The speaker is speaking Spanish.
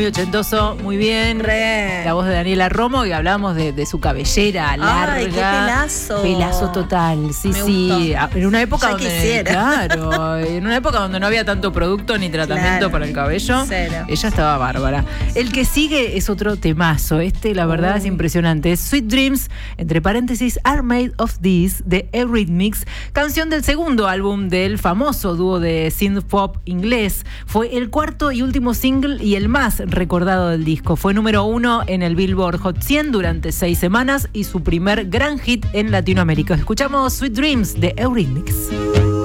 Muy ochentoso, muy bien. La voz de Daniela Romo, y hablábamos de su cabellera larga. Ay, qué pelazo. Pelazo total, sí, Me sí. gustó. En una época Ya donde. quisiera. Claro, en una época donde no había tanto producto ni tratamiento Claro. para el cabello. Cero. Ella estaba bárbara. El que sigue es otro temazo. La verdad, es impresionante. Es Sweet Dreams, entre paréntesis, Are Made of This, de Eurythmics, canción del segundo álbum del famoso dúo de synth pop inglés. Fue el cuarto y último single y el más recordado del disco. Fue número 1 en el Billboard Hot 100 durante 6 semanas y su primer gran hit en Latinoamérica. Escuchamos Sweet Dreams de Eurythmics.